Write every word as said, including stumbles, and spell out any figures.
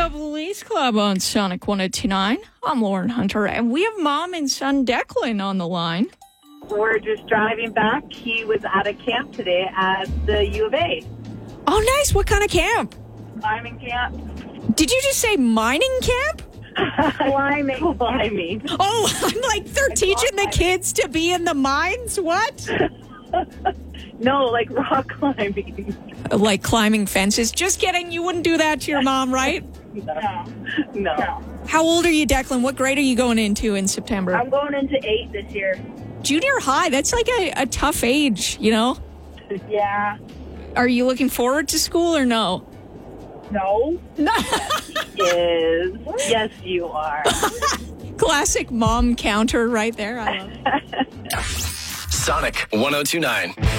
up Police Club on Sonic one oh two nine. I'm Lauren Hunter, and we have mom and son Declan on the line. We're just driving back. He was at a camp today at the U of A. Oh, nice. What kind of camp? Climbing camp. Did you just say mining camp? Climbing. Climbing. Oh, I'm like, they're teaching the kids to be in the mines? What? No, like rock climbing. Like climbing fences? Just kidding. You wouldn't do that to your mom, right? No. No. no. How old are you, Declan? What grade are you going into in September? I'm going into eight this year. Junior high. That's like a, a tough age, you know? Yeah. Are you looking forward to school or no? No. No. Is. Yes, you are. Classic mom counter right there. I love it. Sonic one oh two nine.